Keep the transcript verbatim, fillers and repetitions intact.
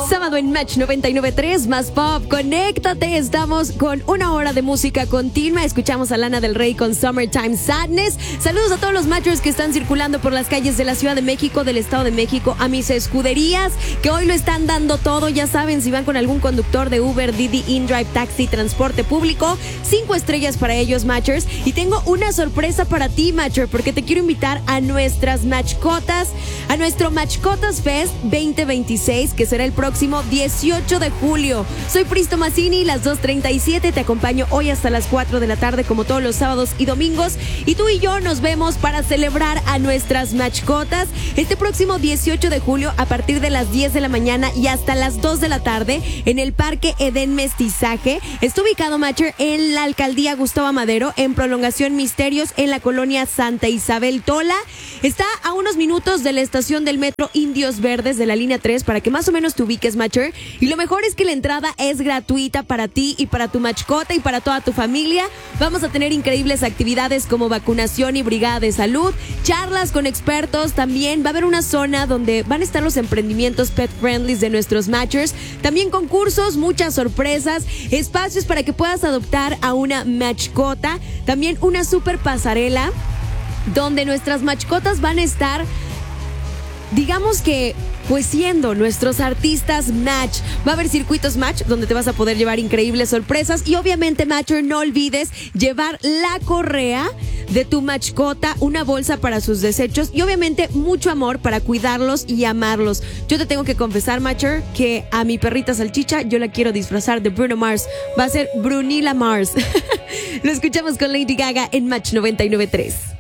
Sábado en Match noventa y nueve punto tres, más pop, conéctate. Estamos con una hora de música continua. Escuchamos a Lana del Rey con Summertime Sadness. Saludos a todos los matchers que están circulando por las calles de la Ciudad de México, del Estado de México, a mis escuderías que hoy lo están dando todo. Ya saben, si van con algún conductor de Uber, Didi, InDrive, taxi, transporte público, cinco estrellas para ellos, matchers. Y tengo una sorpresa para ti, matcher, porque te quiero invitar a nuestras matchcotas, a nuestro Matchcotas Fest veinte veintiséis, que será el próximo dieciocho de julio. Soy Pristo Mazzini, las dos treinta y siete. Te acompaño hoy hasta las cuatro de la tarde, como todos los sábados y domingos. Y tú y yo nos vemos para celebrar a nuestras matchcotas este próximo dieciocho de julio a partir de las diez de la mañana y hasta las dos de la tarde en el Parque Edén Mestizaje. Está ubicado, matcher, en la alcaldía Gustavo Madero, en Prolongación Misterios, en la colonia Santa Isabel Tola. Está a unos minutos de la estación del metro Indios Verdes de la línea tres, para que más o menos te ubiques, matcher. Y lo mejor es que la entrada es gratuita para ti y para tu matchcota y para toda tu familia. Vamos a tener increíbles actividades como vacunación y brigada de salud, charlas con expertos. También va a haber una zona donde van a estar los emprendimientos pet friendly de nuestros matchers. También concursos, muchas sorpresas, espacios para que puedas adoptar a una matchcota. También una super pasarela donde nuestras matchcotas van a estar, digamos que, pues siendo nuestros artistas match. Va a haber circuitos match donde te vas a poder llevar increíbles sorpresas. Y obviamente, matcher, no olvides llevar la correa de tu matchcota, una bolsa para sus desechos y obviamente mucho amor para cuidarlos y amarlos. Yo te tengo que confesar, matcher, que a mi perrita salchicha yo la quiero disfrazar de Bruno Mars. Va a ser Brunilla Mars. Lo escuchamos con Lady Gaga en Match noventa y nueve punto tres.